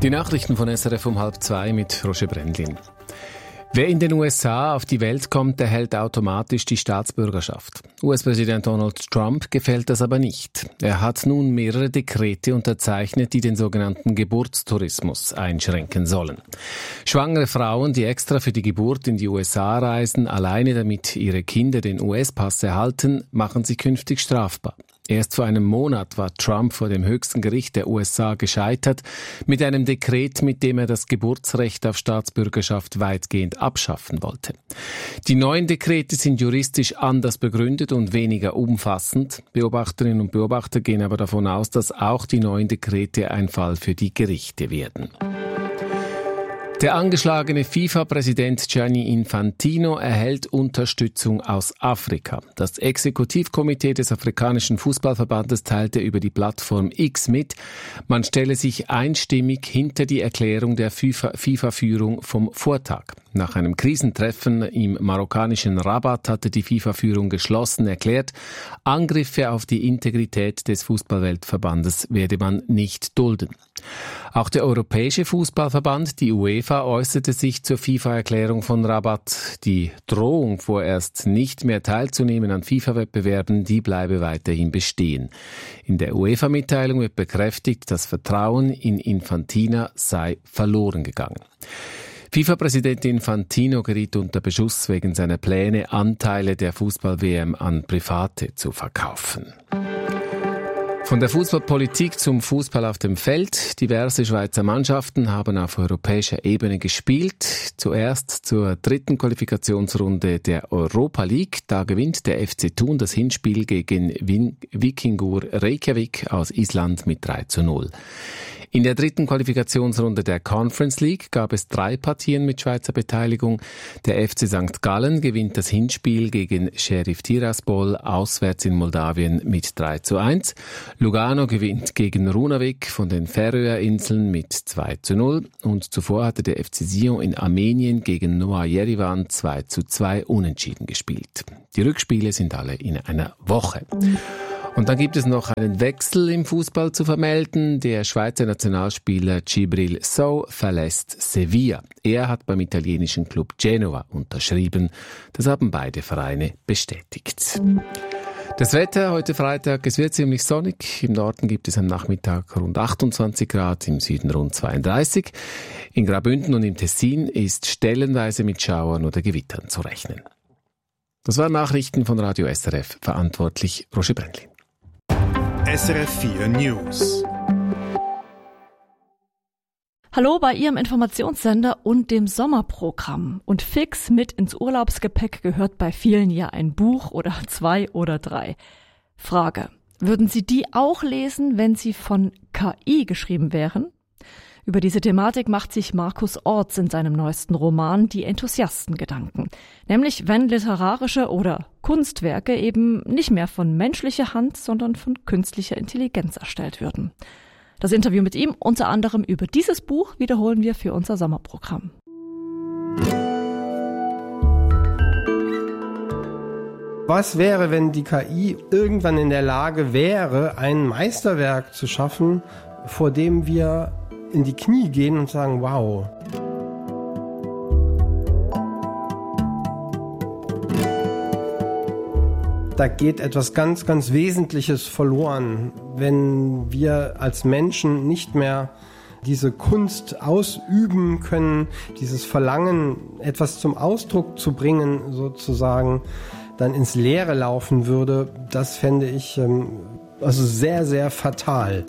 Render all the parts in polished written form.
Die Nachrichten von SRF um 1:30 mit Roger Brendlin. Wer in den USA auf die Welt kommt, erhält automatisch die Staatsbürgerschaft. US-Präsident Donald Trump gefällt das aber nicht. Er hat nun mehrere Dekrete unterzeichnet, die den sogenannten Geburtstourismus einschränken sollen. Schwangere Frauen, die extra für die Geburt in die USA reisen, alleine damit ihre Kinder den US-Pass erhalten, machen sie künftig strafbar. Erst vor einem Monat war Trump vor dem höchsten Gericht der USA gescheitert mit einem Dekret, mit dem er das Geburtsrecht auf Staatsbürgerschaft weitgehend abschaffen wollte. Die neuen Dekrete sind juristisch anders begründet und weniger umfassend. Beobachterinnen und Beobachter gehen aber davon aus, dass auch die neuen Dekrete ein Fall für die Gerichte werden. Der angeschlagene FIFA-Präsident Gianni Infantino erhält Unterstützung aus Afrika. Das Exekutivkomitee des afrikanischen Fußballverbandes teilte über die Plattform X mit, man stelle sich einstimmig hinter die Erklärung der FIFA-Führung vom Vortag. Nach einem Krisentreffen im marokkanischen Rabat hatte die FIFA-Führung geschlossen erklärt, Angriffe auf die Integrität des Fußballweltverbandes werde man nicht dulden. Auch der Europäische Fußballverband, die UEFA, äußerte sich zur FIFA-Erklärung von Rabat. Die Drohung, vorerst nicht mehr teilzunehmen an FIFA-Wettbewerben, die bleibe weiterhin bestehen. In der UEFA-Mitteilung wird bekräftigt, das Vertrauen in Infantino sei verloren gegangen. FIFA-Präsident Infantino geriet unter Beschuss wegen seiner Pläne, Anteile der Fußball-WM an Private zu verkaufen. Von der Fußballpolitik zum Fußball auf dem Feld. Diverse Schweizer Mannschaften haben auf europäischer Ebene gespielt. Zuerst zur dritten Qualifikationsrunde der Europa League. Da gewinnt der FC Thun das Hinspiel gegen Víkingur Reykjavik aus Island mit 3:0. In der dritten Qualifikationsrunde der Conference League gab es 3 Partien mit Schweizer Beteiligung. Der FC St. Gallen gewinnt das Hinspiel gegen Sheriff Tiraspol auswärts in Moldawien mit 3:1. Lugano gewinnt gegen Runavík von den Färöerinseln mit 2:0. Und zuvor hatte der FC Sion in Armenien gegen Noah Yerevan 2:2 unentschieden gespielt. Die Rückspiele sind alle in einer Woche. Und dann gibt es noch einen Wechsel im Fußball zu vermelden. Der Schweizer Nationalspieler Djibril Sow verlässt Sevilla. Er hat beim italienischen Club Genova unterschrieben. Das haben beide Vereine bestätigt. Das Wetter heute Freitag, es wird ziemlich sonnig. Im Norden gibt es am Nachmittag rund 28 Grad, im Süden rund 32. In Graubünden und im Tessin ist stellenweise mit Schauern oder Gewittern zu rechnen. Das waren Nachrichten von Radio SRF, verantwortlich Roger Brendlin. SRF 4 News. Hallo bei Ihrem Informationssender und dem Sommerprogramm. Und fix mit ins Urlaubsgepäck gehört bei vielen ja ein Buch oder 2 oder 3. Frage: Würden Sie die auch lesen, wenn sie von KI geschrieben wären? Über diese Thematik macht sich Markus Orts in seinem neuesten Roman Die Enthusiasten Gedanken. Nämlich, wenn literarische oder Kunstwerke eben nicht mehr von menschlicher Hand, sondern von künstlicher Intelligenz erstellt würden. Das Interview mit ihm, unter anderem über dieses Buch, wiederholen wir für unser Sommerprogramm. Was wäre, wenn die KI irgendwann in der Lage wäre, ein Meisterwerk zu schaffen, vor dem wir in die Knie gehen und sagen, wow. Da geht etwas ganz, ganz Wesentliches verloren, wenn wir als Menschen nicht mehr diese Kunst ausüben können, dieses Verlangen, etwas zum Ausdruck zu bringen, sozusagen, dann ins Leere laufen würde. Das fände ich also sehr, sehr fatal.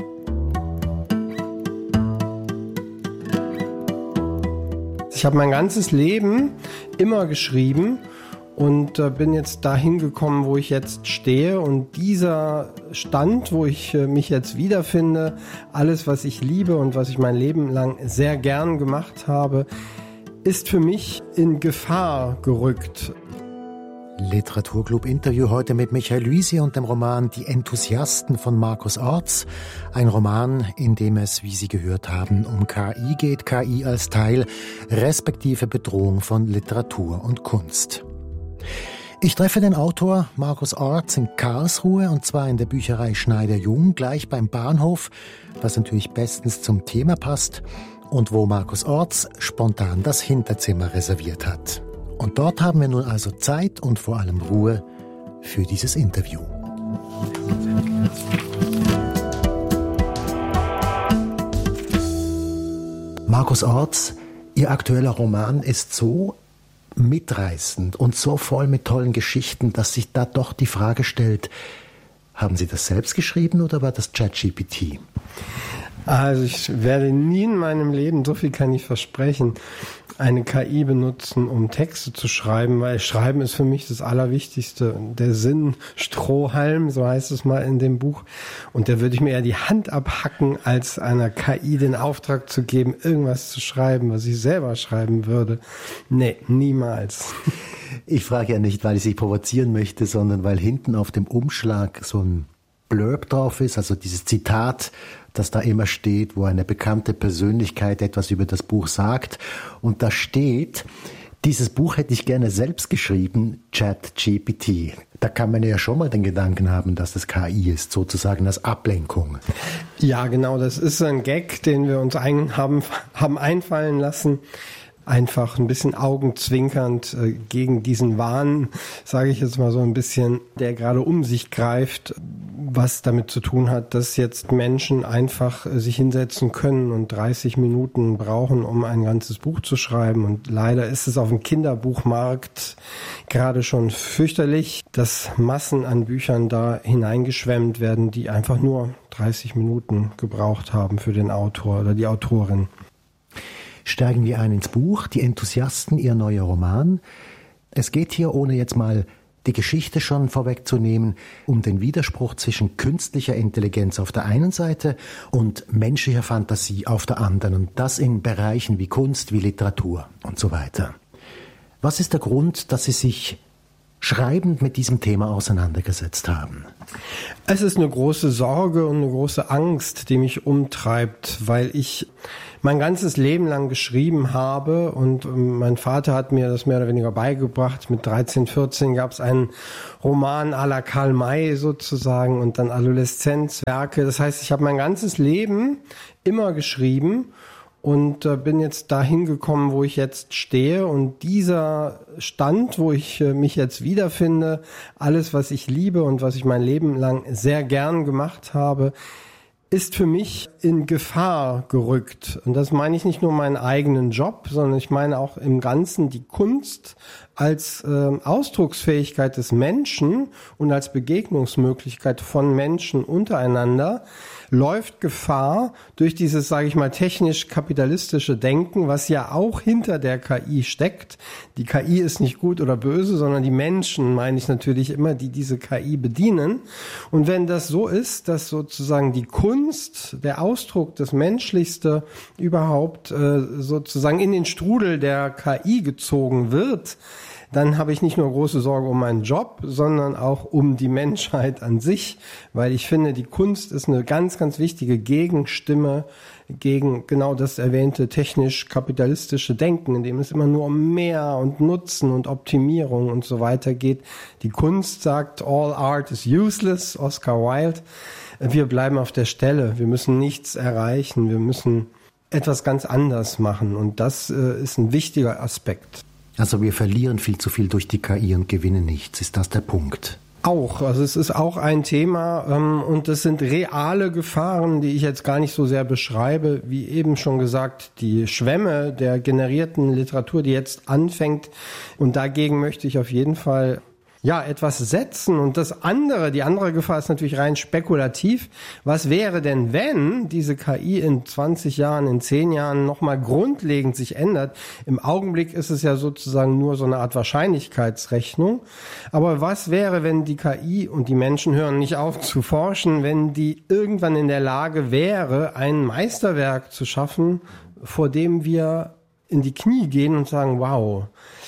Ich habe mein ganzes Leben immer geschrieben und bin jetzt dahin gekommen, wo ich jetzt stehe. Und dieser Stand, wo ich mich jetzt wiederfinde, alles, was ich liebe und was ich mein Leben lang sehr gern gemacht habe, ist für mich in Gefahr gerückt. Literaturclub-Interview heute mit Michael Luisi und dem Roman Die Enthusiasten von Markus Orts. Ein Roman, in dem es, wie Sie gehört haben, um KI geht, KI als Teil, respektive Bedrohung von Literatur und Kunst. Ich treffe den Autor Markus Orts in Karlsruhe, und zwar in der Bücherei Schneider-Jung, gleich beim Bahnhof, was natürlich bestens zum Thema passt. und wo Markus Orts spontan das Hinterzimmer reserviert hat. Und dort haben wir nun also Zeit und vor allem Ruhe für dieses Interview. Markus Orts, Ihr aktueller Roman ist so mitreißend und so voll mit tollen Geschichten, dass sich da doch die Frage stellt, haben Sie das selbst geschrieben oder war das ChatGPT? Also ich werde nie in meinem Leben, so viel kann ich versprechen, eine KI benutzen, um Texte zu schreiben, weil Schreiben ist für mich das Allerwichtigste. Der Sinn, Strohhalm, so heißt es mal in dem Buch. Und da würde ich mir eher die Hand abhacken, als einer KI den Auftrag zu geben, irgendwas zu schreiben, was ich selber schreiben würde. Nee, niemals. Ich frage ja nicht, weil ich Sie provozieren möchte, sondern weil hinten auf dem Umschlag so ein Blurb drauf ist, also dieses Zitat, das da immer steht, wo eine bekannte Persönlichkeit etwas über das Buch sagt. Und da steht, dieses Buch hätte ich gerne selbst geschrieben, ChatGPT. Da kann man ja schon mal den Gedanken haben, dass das KI ist, sozusagen als Ablenkung. Ja, genau, das ist ein Gag, den wir uns haben einfallen lassen. Einfach ein bisschen augenzwinkernd gegen diesen Wahn, sage ich jetzt mal so ein bisschen, der gerade um sich greift, was damit zu tun hat, dass jetzt Menschen einfach sich hinsetzen können und 30 Minuten brauchen, um ein ganzes Buch zu schreiben. Und leider ist es auf dem Kinderbuchmarkt gerade schon fürchterlich, dass Massen an Büchern da hineingeschwemmt werden, die einfach nur 30 Minuten gebraucht haben für den Autor oder die Autorin. Steigen wir ein ins Buch, Die Enthusiasten, Ihr neuer Roman. Es geht hier, ohne jetzt mal die Geschichte schon vorwegzunehmen, um den Widerspruch zwischen künstlicher Intelligenz auf der einen Seite und menschlicher Fantasie auf der anderen. Und das in Bereichen wie Kunst, wie Literatur und so weiter. Was ist der Grund, dass Sie sich schreibend mit diesem Thema auseinandergesetzt haben? Es ist eine große Sorge und eine große Angst, die mich umtreibt, weil ich mein ganzes Leben lang geschrieben habe und mein Vater hat mir das mehr oder weniger beigebracht. Mit 13, 14 gab es einen Roman à la Karl May sozusagen und dann Adoleszenzwerke. Das heißt, ich habe mein ganzes Leben immer geschrieben und bin jetzt dahin gekommen, wo ich jetzt stehe. Und dieser Stand, wo ich mich jetzt wiederfinde, alles, was ich liebe und was ich mein Leben lang sehr gern gemacht habe, ist für mich in Gefahr gerückt. Und das meine ich nicht nur meinen eigenen Job, sondern ich meine auch im Ganzen die Kunst als Ausdrucksfähigkeit des Menschen und als Begegnungsmöglichkeit von Menschen untereinander läuft Gefahr durch dieses, sage ich mal, technisch-kapitalistische Denken, was ja auch hinter der KI steckt. Die KI ist nicht gut oder böse, sondern die Menschen, meine ich natürlich immer, die diese KI bedienen. Und wenn das so ist, dass sozusagen die Kunst, der Ausdruck, das Menschlichste überhaupt sozusagen in den Strudel der KI gezogen wird, dann habe ich nicht nur große Sorge um meinen Job, sondern auch um die Menschheit an sich, weil ich finde, die Kunst ist eine ganz, ganz wichtige Gegenstimme gegen genau das erwähnte technisch-kapitalistische Denken, in dem es immer nur um mehr und Nutzen und Optimierung und so weiter geht. Die Kunst sagt, all art is useless, Oscar Wilde. Wir bleiben auf der Stelle, wir müssen nichts erreichen, wir müssen etwas ganz anders machen und das ist ein wichtiger Aspekt. Also wir verlieren viel zu viel durch die KI und gewinnen nichts. Ist das der Punkt? Auch, also es ist auch ein Thema und es sind reale Gefahren, die ich jetzt gar nicht so sehr beschreibe, wie eben schon gesagt, die Schwemme der generierten Literatur, die jetzt anfängt und dagegen möchte ich auf jeden Fall etwas setzen. Und die andere Gefahr ist natürlich rein spekulativ. Was wäre denn, wenn diese KI in 20 Jahren, in 10 Jahren nochmal grundlegend sich ändert? Im Augenblick ist es ja sozusagen nur so eine Art Wahrscheinlichkeitsrechnung. Aber was wäre, wenn die KI, und die Menschen hören nicht auf zu forschen, wenn die irgendwann in der Lage wäre, ein Meisterwerk zu schaffen, vor dem wir in die Knie gehen und sagen, wow,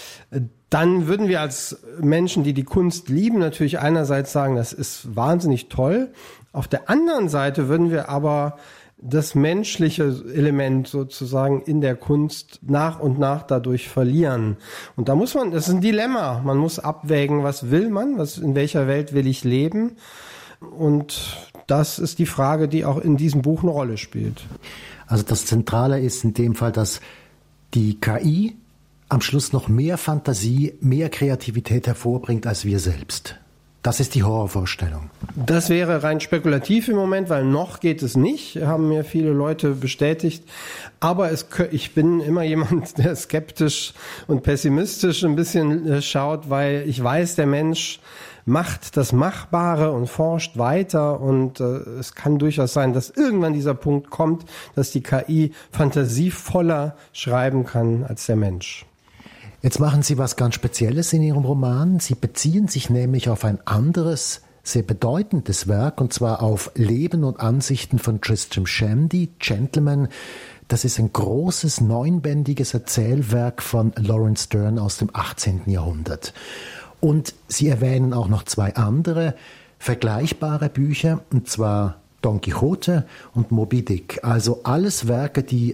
dann würden wir als Menschen, die die Kunst lieben, natürlich einerseits sagen, das ist wahnsinnig toll. Auf der anderen Seite würden wir aber das menschliche Element sozusagen in der Kunst nach und nach dadurch verlieren. Und da muss man, das ist ein Dilemma. Man muss abwägen, was will man, in welcher Welt will ich leben? Und das ist die Frage, die auch in diesem Buch eine Rolle spielt. Also das Zentrale ist in dem Fall, dass die KI am Schluss noch mehr Fantasie, mehr Kreativität hervorbringt als wir selbst. Das ist die Horrorvorstellung. Das wäre rein spekulativ im Moment, weil noch geht es nicht, haben mir viele Leute bestätigt. Aber ich bin immer jemand, der skeptisch und pessimistisch ein bisschen schaut, weil ich weiß, der Mensch macht das Machbare und forscht weiter und es kann durchaus sein, dass irgendwann dieser Punkt kommt, dass die KI fantasievoller schreiben kann als der Mensch. Jetzt machen Sie was ganz Spezielles in Ihrem Roman. Sie beziehen sich nämlich auf ein anderes, sehr bedeutendes Werk, und zwar auf Leben und Ansichten von Tristram Shandy, Gentleman. Das ist ein großes, 9-bändiges Erzählwerk von Laurence Sterne aus dem 18. Jahrhundert. Und Sie erwähnen auch noch 2 andere vergleichbare Bücher, und zwar Don Quixote und Moby Dick. Also alles Werke, die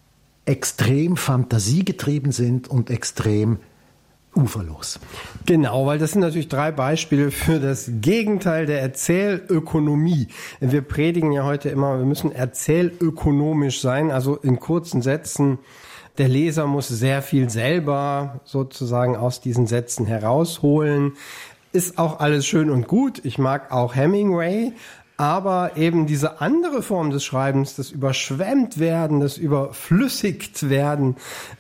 extrem fantasiegetrieben sind und extrem uferlos. Genau, weil das sind natürlich 3 Beispiele für das Gegenteil der Erzählökonomie. Wir predigen ja heute immer, wir müssen erzählökonomisch sein, also in kurzen Sätzen. Der Leser muss sehr viel selber sozusagen aus diesen Sätzen herausholen. Ist auch alles schön und gut. Ich mag auch Hemingway. Aber eben diese andere Form des Schreibens, das überschwemmt werden, das überflüssigt werden,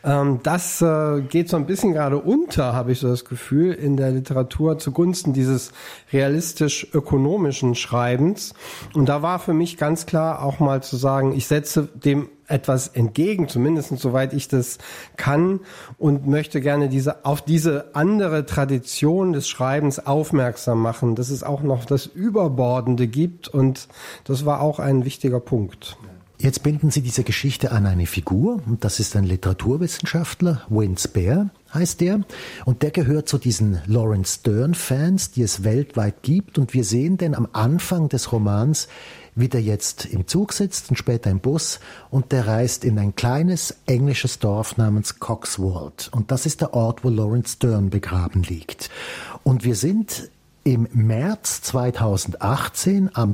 das geht so ein bisschen gerade unter, habe ich so das Gefühl, in der Literatur zugunsten dieses realistisch-ökonomischen Schreibens. Und da war für mich ganz klar auch mal zu sagen, ich setze dem etwas entgegen, zumindest soweit ich das kann, und möchte gerne auf diese andere Tradition des Schreibens aufmerksam machen, dass es auch noch das Überbordende gibt, und das war auch ein wichtiger Punkt. Jetzt binden Sie diese Geschichte an eine Figur, und das ist ein Literaturwissenschaftler, Wayne Spear heißt der, und der gehört zu diesen Laurence Sterne-Fans, die es weltweit gibt, und wir sehen den am Anfang des Romans, wie der jetzt im Zug sitzt und später im Bus, und der reist in ein kleines englisches Dorf namens Coxwold, und das ist der Ort, wo Laurence Sterne begraben liegt. Und wir sind im März 2018 am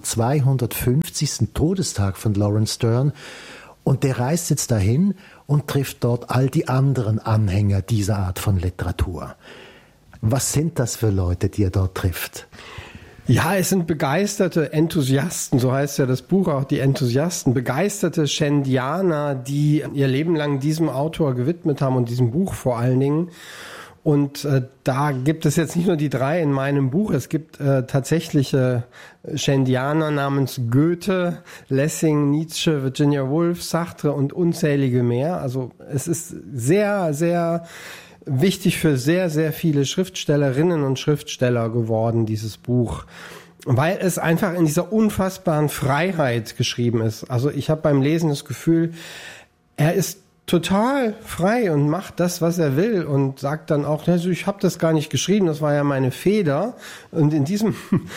250. Todestag von Laurence Sterne, und der reist jetzt dahin und trifft dort all die anderen Anhänger dieser Art von Literatur. Was sind das für Leute, die er dort trifft? Ja, es sind begeisterte Enthusiasten, so heißt ja das Buch auch, die Enthusiasten, begeisterte Shandianer, die ihr Leben lang diesem Autor gewidmet haben und diesem Buch vor allen Dingen. Und da gibt es jetzt nicht nur die 3 in meinem Buch, es gibt tatsächliche Shandianer namens Goethe, Lessing, Nietzsche, Virginia Woolf, Sartre und unzählige mehr. Also es ist sehr, sehr wichtig für sehr, sehr viele Schriftstellerinnen und Schriftsteller geworden, dieses Buch, weil es einfach in dieser unfassbaren Freiheit geschrieben ist. Also ich habe beim Lesen das Gefühl, er ist total frei und macht das, was er will, und sagt dann auch, also ich habe das gar nicht geschrieben, das war ja meine Feder. Und in diesem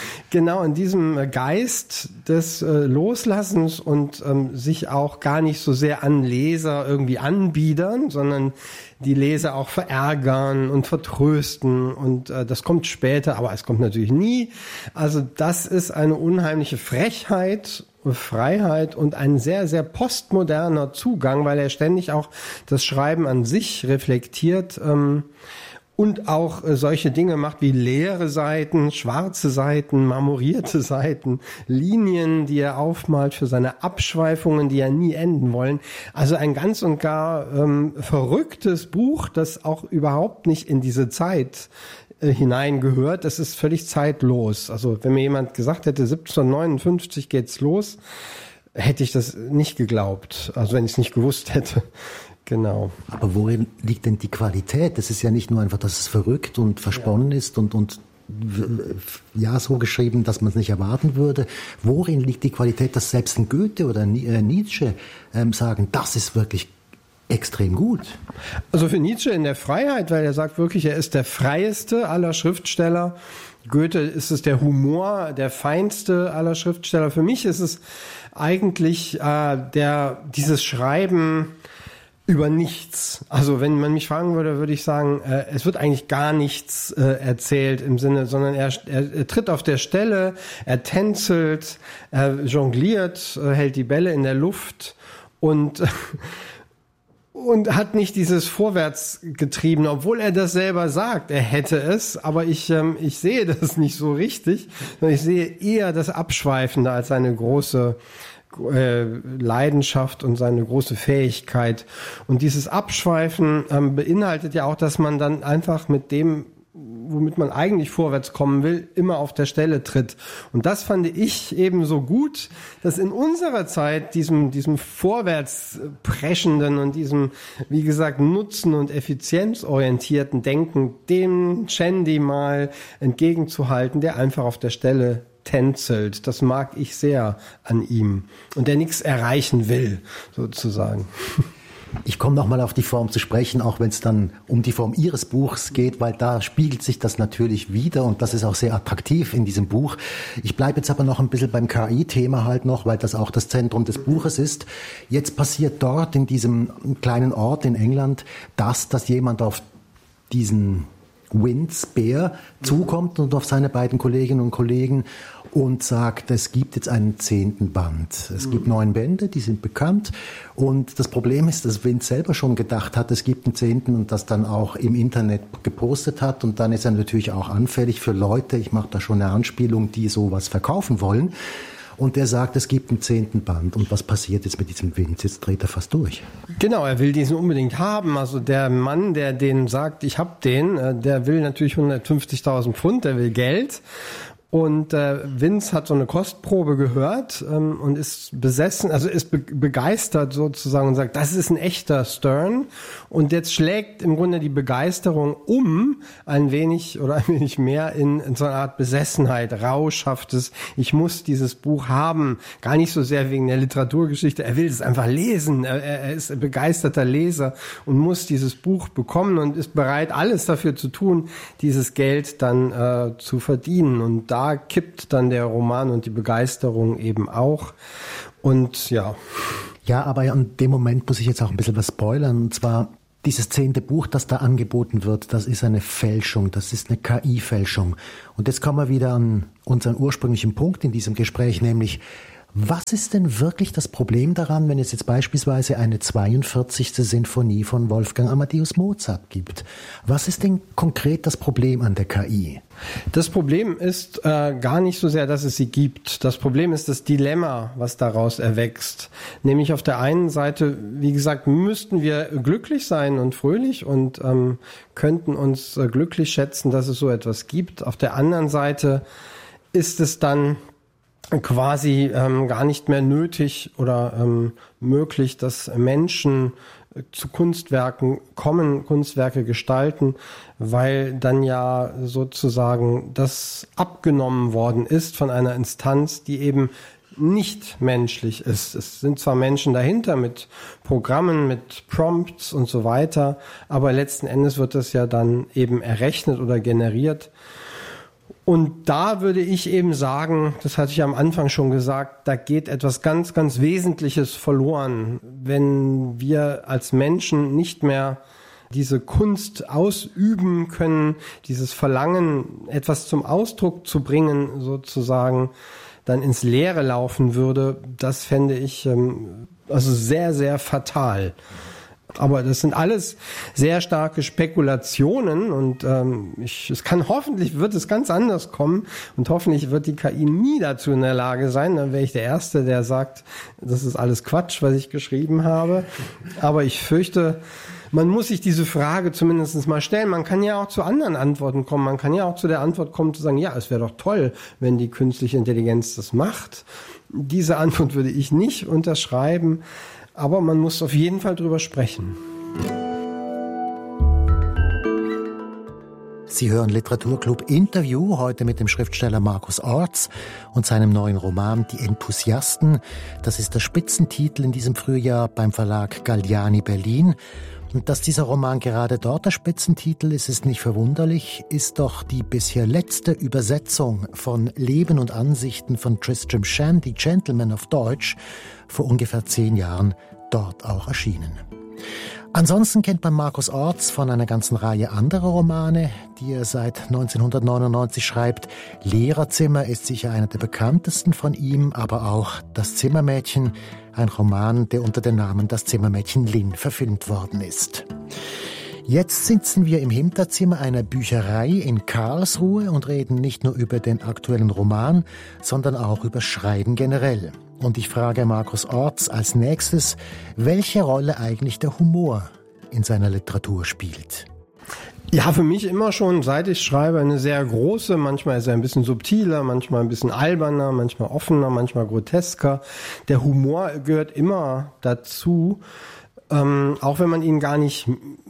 Geist des Loslassens und sich auch gar nicht so sehr an Leser irgendwie anbiedern, sondern die Leser auch verärgern und vertrösten, und das kommt später, aber es kommt natürlich nie. Also das ist eine unheimliche Freiheit und ein sehr, sehr postmoderner Zugang, weil er ständig auch das Schreiben an sich reflektiert und auch solche Dinge macht wie leere Seiten, schwarze Seiten, marmorierte Seiten, Linien, die er aufmalt für seine Abschweifungen, die ja nie enden wollen. Also ein ganz und gar verrücktes Buch, das auch überhaupt nicht in diese Zeit hineingehört. Das ist völlig zeitlos. Also wenn mir jemand gesagt hätte, 1759 geht's los, hätte ich das nicht geglaubt. Also wenn ich es nicht gewusst hätte. Genau. Aber worin liegt denn die Qualität? Das ist ja nicht nur einfach, dass es verrückt und versponnen ist und ja, so geschrieben, dass man es nicht erwarten würde. Worin liegt die Qualität, dass selbst ein Goethe oder Nietzsche sagen, das ist wirklich extrem gut? Also für Nietzsche in der Freiheit, weil er sagt wirklich, er ist der freieste aller Schriftsteller. Goethe ist es der Humor, der feinste aller Schriftsteller. Für mich ist es eigentlich dieses Schreiben Über nichts. Also wenn man mich fragen würde, würde ich sagen, es wird eigentlich gar nichts erzählt im Sinne, sondern er tritt auf der Stelle, er tänzelt, er jongliert, hält die Bälle in der Luft und hat nicht dieses Vorwärtsgetriebene, obwohl er das selber sagt, er hätte es, aber ich sehe das nicht so richtig, sondern ich sehe eher das Abschweifende als seine große Leidenschaft und seine große Fähigkeit. Und dieses Abschweifen beinhaltet ja auch, dass man dann einfach mit dem, womit man eigentlich vorwärts kommen will, immer auf der Stelle tritt. Und das fand ich eben so gut, dass in unserer Zeit diesem vorwärtspreschenden und diesem, wie gesagt, nutzen- und effizienzorientierten Denken, dem Chandy mal entgegenzuhalten, der einfach auf der Stelle tänzelt. Das mag ich sehr an ihm. Und der nichts erreichen will, sozusagen. Ich komme nochmal auf die Form zu sprechen, auch wenn es dann um die Form Ihres Buchs geht, weil da spiegelt sich das natürlich wieder und das ist auch sehr attraktiv in diesem Buch. Ich bleibe jetzt aber noch ein bisschen beim KI-Thema halt noch, weil das auch das Zentrum des Buches ist. Jetzt passiert dort in diesem kleinen Ort in England, dass jemand auf diesen Winds Bär zukommt und auf seine beiden Kolleginnen und Kollegen und sagt, es gibt jetzt einen 10. Band. Es gibt 9 Bände, die sind bekannt. Und das Problem ist, dass Winds selber schon gedacht hat, es gibt einen 10. und das dann auch im Internet gepostet hat. Und dann ist er natürlich auch anfällig für Leute, ich mache da schon eine Anspielung, die sowas verkaufen wollen. Und der sagt, es gibt einen 10. Band. Und was passiert jetzt mit diesem Winds? Jetzt dreht er fast durch. Genau, er will diesen unbedingt haben. Also der Mann, der den sagt, ich hab den, der will natürlich 150.000 Pfund, der will Geld. Und Vince hat so eine Kostprobe gehört und ist besessen, also ist begeistert sozusagen und sagt, das ist ein echter Stern. Und jetzt schlägt im Grunde die Begeisterung ein wenig mehr in so eine Art Besessenheit, rauschhaftes. Ich muss dieses Buch haben, gar nicht so sehr wegen der Literaturgeschichte. Er will es einfach lesen. Er ist ein begeisterter Leser und muss dieses Buch bekommen und ist bereit, alles dafür zu tun, dieses Geld dann zu verdienen. Und da kippt dann der Roman und die Begeisterung eben auch. Und ja. Ja, aber in dem Moment muss ich jetzt auch ein bisschen was spoilern. Und zwar dieses 10. Buch, das da angeboten wird, das ist eine Fälschung. Das ist eine KI-Fälschung. Und jetzt kommen wir wieder an unseren ursprünglichen Punkt in diesem Gespräch, nämlich was ist denn wirklich das Problem daran, wenn es jetzt beispielsweise eine 42. Sinfonie von Wolfgang Amadeus Mozart gibt? Was ist denn konkret das Problem an der KI? Das Problem ist gar nicht so sehr, dass es sie gibt. Das Problem ist das Dilemma, was daraus erwächst. Nämlich auf der einen Seite, wie gesagt, müssten wir glücklich sein und fröhlich und könnten uns glücklich schätzen, dass es so etwas gibt. Auf der anderen Seite ist es dann quasi gar nicht mehr nötig oder möglich, dass Menschen zu Kunstwerken kommen, Kunstwerke gestalten, weil dann ja sozusagen das abgenommen worden ist von einer Instanz, die eben nicht menschlich ist. Es sind zwar Menschen dahinter mit Programmen, mit Prompts und so weiter, aber letzten Endes wird das ja dann eben errechnet oder generiert. Und da würde ich eben sagen, das hatte ich am Anfang schon gesagt, da geht etwas ganz, ganz Wesentliches verloren, wenn wir als Menschen nicht mehr diese Kunst ausüben können, dieses Verlangen, etwas zum Ausdruck zu bringen, sozusagen, dann ins Leere laufen würde. Das fände ich also sehr, sehr fatal. Aber das sind alles sehr starke Spekulationen und hoffentlich wird es ganz anders kommen und hoffentlich wird die KI nie dazu in der Lage sein. Dann wäre ich der Erste, der sagt, das ist alles Quatsch, was ich geschrieben habe. Aber ich fürchte, man muss sich diese Frage zumindest mal stellen. Man kann ja auch zu anderen Antworten kommen. Man kann ja auch zu der Antwort kommen, zu sagen, ja, es wäre doch toll, wenn die künstliche Intelligenz das macht. Diese Antwort würde ich nicht unterschreiben. Aber man muss auf jeden Fall drüber sprechen. Sie hören Literaturclub Interview, heute mit dem Schriftsteller Markus Orts und seinem neuen Roman Die Enthusiasten. Das ist der Spitzentitel in diesem Frühjahr beim Verlag Galliani Berlin. Und dass dieser Roman gerade dort der Spitzentitel ist, ist nicht verwunderlich, ist doch die bisher letzte Übersetzung von Leben und Ansichten von Tristram Shandy, Gentleman auf Deutsch, vor ungefähr 10 Jahren dort auch erschienen. Ansonsten kennt man Markus Orts von einer ganzen Reihe anderer Romane, die er seit 1999 schreibt. Lehrerzimmer ist sicher einer der bekanntesten von ihm, aber auch Das Zimmermädchen, ein Roman, der unter dem Namen Das Zimmermädchen Lynn verfilmt worden ist. Jetzt sitzen wir im Hinterzimmer einer Bücherei in Karlsruhe und reden nicht nur über den aktuellen Roman, sondern auch über Schreiben generell. Und ich frage Markus Orts als nächstes, welche Rolle eigentlich der Humor in seiner Literatur spielt. Ja, für mich immer schon, seit ich schreibe, eine sehr große. Manchmal ist er ein bisschen subtiler, manchmal ein bisschen alberner, manchmal offener, manchmal grotesker. Der Humor gehört immer dazu. Auch wenn man ihn gar nicht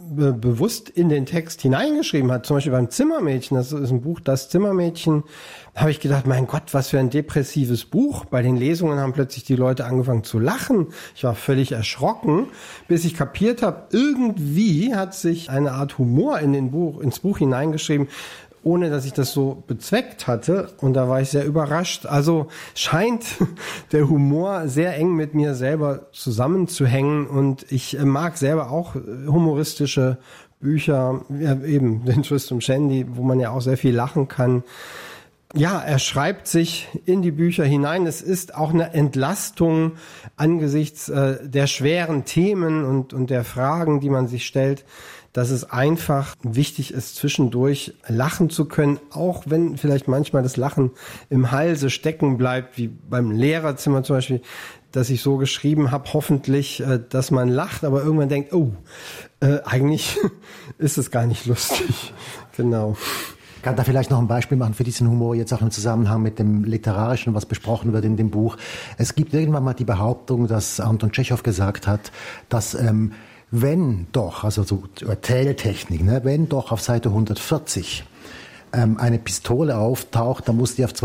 bewusst in den Text hineingeschrieben hat, zum Beispiel beim Zimmermädchen, das ist ein Buch, Das Zimmermädchen, habe ich gedacht, mein Gott, was für ein depressives Buch. Bei den Lesungen haben plötzlich die Leute angefangen zu lachen. Ich war völlig erschrocken, bis ich kapiert habe, irgendwie hat sich eine Art Humor ins Buch hineingeschrieben, ohne dass ich das so bezweckt hatte. Und da war ich sehr überrascht. Also scheint der Humor sehr eng mit mir selber zusammenzuhängen. Und ich mag selber auch humoristische Bücher, ja, eben den Tristram Shandy, wo man ja auch sehr viel lachen kann. Ja, er schreibt sich in die Bücher hinein. Es ist auch eine Entlastung angesichts der schweren Themen und der Fragen, die man sich stellt, dass es einfach wichtig ist, zwischendurch lachen zu können, auch wenn vielleicht manchmal das Lachen im Halse stecken bleibt, wie beim Lehrerzimmer zum Beispiel, dass ich so geschrieben habe, hoffentlich, dass man lacht, aber irgendwann denkt, eigentlich ist es gar nicht lustig. Genau. Ich kann da vielleicht noch ein Beispiel machen für diesen Humor, jetzt auch im Zusammenhang mit dem Literarischen, was besprochen wird in dem Buch. Es gibt irgendwann mal die Behauptung, dass Anton Tschechow gesagt hat, dass wenn doch, also so Erzähltechnik, wenn doch auf Seite 140 eine Pistole auftaucht, dann muss die auf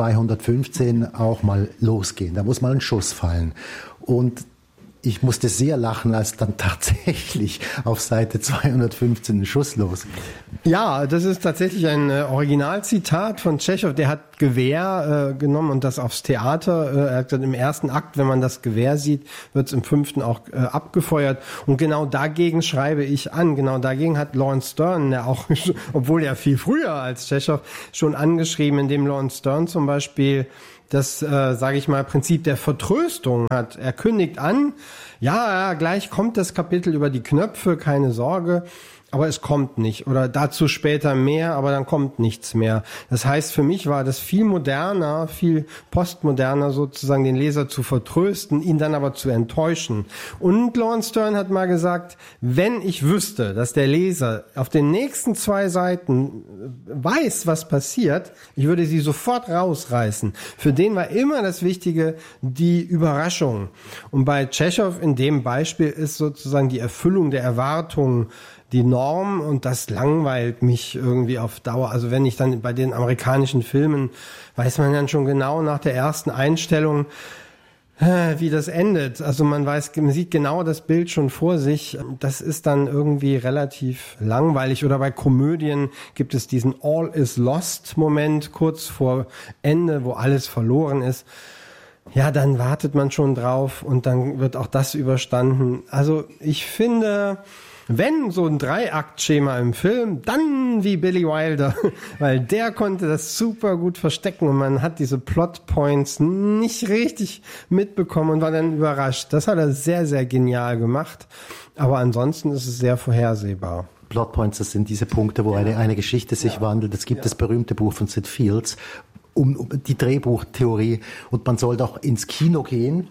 215 auch mal losgehen. Da muss mal ein Schuss fallen. Und ich musste sehr lachen, als dann tatsächlich auf Seite 215 ein Schuss losging. Ja, das ist tatsächlich ein Originalzitat von Tschechow. Der hat Gewehr genommen und das aufs Theater. Er hat gesagt, im ersten Akt, wenn man das Gewehr sieht, wird es im 5. auch abgefeuert. Und genau dagegen schreibe ich an. Genau dagegen hat Lawrence Stern, der auch, obwohl er viel früher als Tschechow, schon angeschrieben, indem Lawrence Stern zum Beispiel das, sage ich mal, Prinzip der Vertröstung hat. Er kündigt an, ja, gleich kommt das Kapitel über die Knöpfe, keine Sorge, aber es kommt nicht. Oder dazu später mehr, aber dann kommt nichts mehr. Das heißt, für mich war das viel moderner, viel postmoderner sozusagen, den Leser zu vertrösten, ihn dann aber zu enttäuschen. Und Lawrence Stern hat mal gesagt, wenn ich wüsste, dass der Leser auf den nächsten 2 Seiten weiß, was passiert, ich würde sie sofort rausreißen. Für den war immer das Wichtige die Überraschung. Und bei Tschechow in dem Beispiel ist sozusagen die Erfüllung der Erwartungen die Norm, und das langweilt mich irgendwie auf Dauer. Also wenn ich dann bei den amerikanischen Filmen, weiß man dann schon genau nach der ersten Einstellung, wie das endet. Also man sieht genau das Bild schon vor sich. Das ist dann irgendwie relativ langweilig. Oder bei Komödien gibt es diesen All is Lost Moment kurz vor Ende, wo alles verloren ist. Ja, dann wartet man schon drauf und dann wird auch das überstanden. Also ich finde, wenn so ein 3-Akt-Schema im Film, dann wie Billy Wilder, weil der konnte das super gut verstecken und man hat diese Plotpoints nicht richtig mitbekommen und war dann überrascht. Das hat er sehr, sehr genial gemacht, aber ansonsten ist es sehr vorhersehbar. Plotpoints, das sind diese Punkte, wo eine Geschichte sich wandelt. Es gibt das berühmte Buch von Sid Fields um die Drehbuchtheorie, und man soll doch ins Kino gehen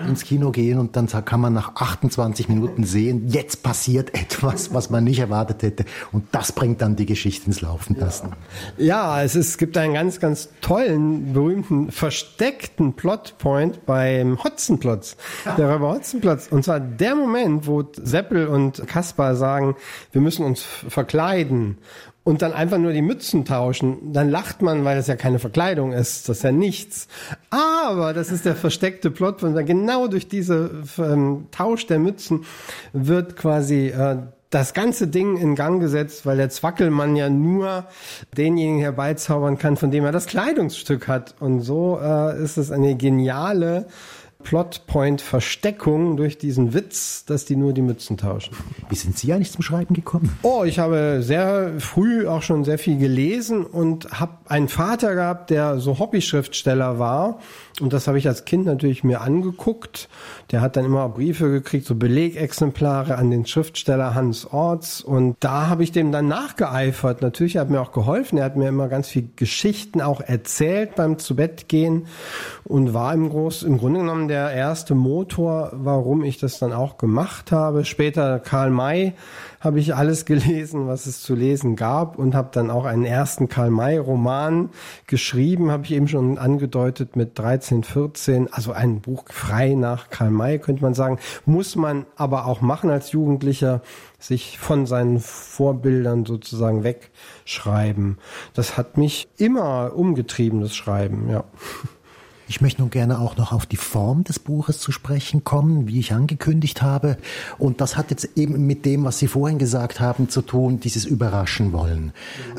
und dann kann man nach 28 Minuten sehen, jetzt passiert etwas, was man nicht erwartet hätte, und das bringt dann die Geschichte ins Laufen lassen. Ja, es gibt einen ganz, ganz tollen, berühmten, versteckten Plotpoint beim Hotzenplotz, der Räuber Hotzenplotz, und zwar der Moment, wo Seppel und Kaspar sagen, wir müssen uns verkleiden und dann einfach nur die Mützen tauschen, dann lacht man, weil das ja keine Verkleidung ist, das ist ja nichts. Aber das ist der versteckte Plot, und genau durch diese Tausch der Mützen wird quasi das ganze Ding in Gang gesetzt, weil der Zwackelmann ja nur denjenigen herbeizaubern kann, von dem er das Kleidungsstück hat. Und so ist es eine geniale Plotpoint-Versteckung durch diesen Witz, dass die nur die Mützen tauschen. Wie sind Sie eigentlich zum Schreiben gekommen? Oh, ich habe sehr früh auch schon sehr viel gelesen und habe einen Vater gehabt, der so Hobby-Schriftsteller war. Und das habe ich als Kind natürlich mir angeguckt. Der hat dann immer Briefe gekriegt, so Belegexemplare an den Schriftsteller Hans Orts. Und da habe ich dem dann nachgeeifert. Natürlich hat er mir auch geholfen. Er hat mir immer ganz viel Geschichten auch erzählt beim Zubettgehen und war im Grunde genommen der erste Motor, warum ich das dann auch gemacht habe. Später Karl May habe ich alles gelesen, was es zu lesen gab und habe dann auch einen ersten Karl-May-Roman geschrieben, habe ich eben schon angedeutet, mit 13, 14, also ein Buch frei nach Karl May, könnte man sagen. Muss man aber auch machen als Jugendlicher, sich von seinen Vorbildern sozusagen wegschreiben. Das hat mich immer umgetrieben, das Schreiben, ja. Ich möchte nun gerne auch noch auf die Form des Buches zu sprechen kommen, wie ich angekündigt habe. Und das hat jetzt eben mit dem, was Sie vorhin gesagt haben, zu tun, dieses Überraschen wollen.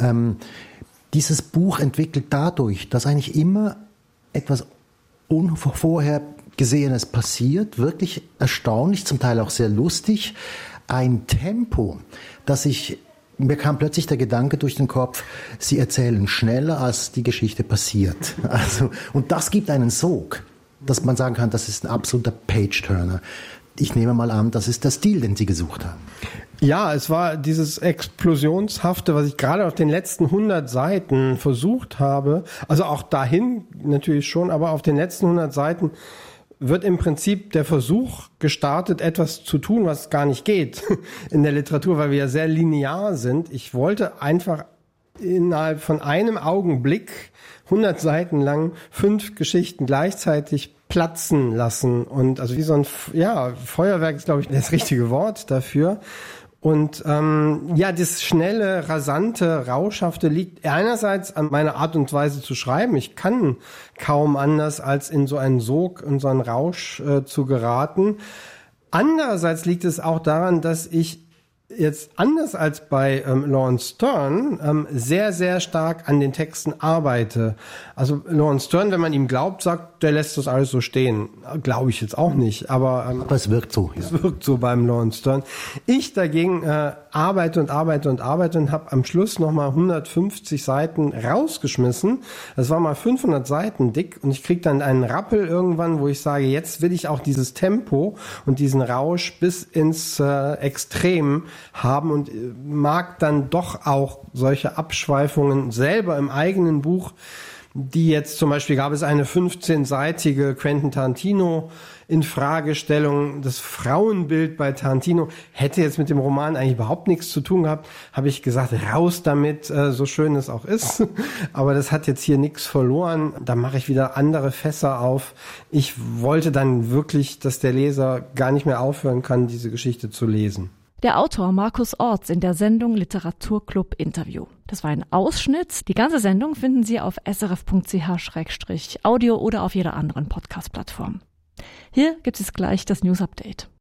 Dieses Buch entwickelt dadurch, dass eigentlich immer etwas Unvorhergesehenes passiert, wirklich erstaunlich, zum Teil auch sehr lustig, ein Tempo, das mir kam plötzlich der Gedanke durch den Kopf, Sie erzählen schneller, als die Geschichte passiert. Also, und das gibt einen Sog, dass man sagen kann, das ist ein absoluter Page-Turner. Ich nehme mal an, das ist der Stil, den Sie gesucht haben. Ja, es war dieses Explosionshafte, was ich gerade auf den letzten 100 Seiten versucht habe. Also auch dahin natürlich schon, aber auf den letzten 100 Seiten wird im Prinzip der Versuch gestartet, etwas zu tun, was gar nicht geht in der Literatur, weil wir ja sehr linear sind. Ich wollte einfach innerhalb von einem Augenblick 100 Seiten lang 5 Geschichten gleichzeitig platzen lassen. Und also wie so ein Feuerwerk ist, glaube ich, das richtige Wort dafür. Und das schnelle, rasante, rauschhafte liegt einerseits an meiner Art und Weise zu schreiben. Ich kann kaum anders, als in so einen Sog, in so einen Rausch zu geraten. Andererseits liegt es auch daran, dass ich jetzt anders als bei Laurence Sterne sehr, sehr stark an den Texten arbeite. Also Laurence Sterne, wenn man ihm glaubt, sagt, der lässt das alles so stehen. Glaube ich jetzt auch nicht. Aber es wirkt so. Ja. Es wirkt so beim Laurence Sterne. Ich dagegen arbeite und habe am Schluss nochmal 150 Seiten rausgeschmissen. Das war mal 500 Seiten dick und ich kriege dann einen Rappel irgendwann, wo ich sage, jetzt will ich auch dieses Tempo und diesen Rausch bis ins Extrem haben und mag dann doch auch solche Abschweifungen selber im eigenen Buch, die jetzt zum Beispiel gab es eine 15-seitige Quentin Tarantino Infragestellung. Das Frauenbild bei Tarantino hätte jetzt mit dem Roman eigentlich überhaupt nichts zu tun gehabt. Habe ich gesagt, raus damit, so schön es auch ist. Aber das hat jetzt hier nichts verloren. Da mache ich wieder andere Fässer auf. Ich wollte dann wirklich, dass der Leser gar nicht mehr aufhören kann, diese Geschichte zu lesen. Der Autor Markus Orts in der Sendung Literaturclub Interview. Das war ein Ausschnitt. Die ganze Sendung finden Sie auf srf.ch/audio oder auf jeder anderen Podcast-Plattform. Hier gibt es gleich das News-Update.